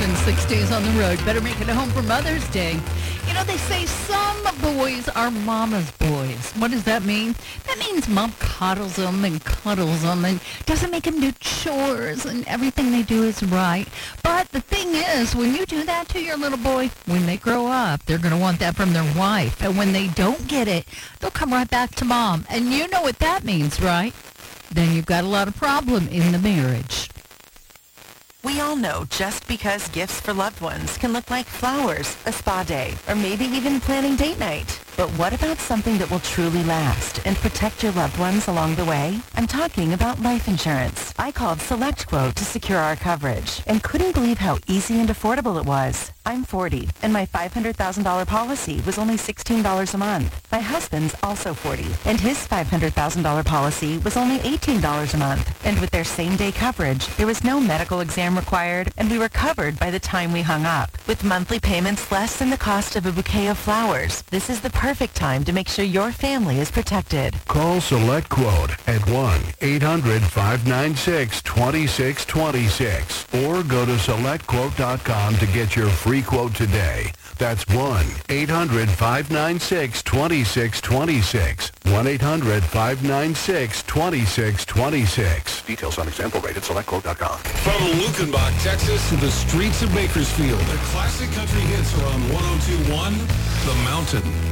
spend 6 days on the road. Better make it home for Mother's Day. You know, they say some boys are mama's boys. What does that mean? That means mom coddles them and cuddles them and doesn't make them do chores and everything they do is right. But the thing is, when you do that to your little boy, when they grow up, they're going to want that from their wife. And when they don't get it, they'll come right back to mom. And you know what that means, right? Then you've got a lot of problem in the marriage. We all know just because gifts for loved ones can look like flowers, a spa day, or maybe even planning date night. But what about something that will truly last and protect your loved ones along the way? I'm talking about life insurance. I called SelectQuote to secure our coverage and couldn't believe how easy and affordable it was. I'm 40, and my $500,000 policy was only $16 a month. My husband's also 40, and his $500,000 policy was only $18 a month. And with their same-day coverage, there was no medical exam required, and we were covered by the time we hung up. With monthly payments less than the cost of a bouquet of flowers, this is the perfect time to make sure your family is protected. Call SelectQuote at 1-800-596-2626 or go to SelectQuote.com to get your free quote today. That's 1-800-596-2626. 1-800-596-2626. Details on example rate at SelectQuote.com. From Lukenbach, Texas to the streets of Bakersfield, the classic country hits are on 102.1 The Mountain.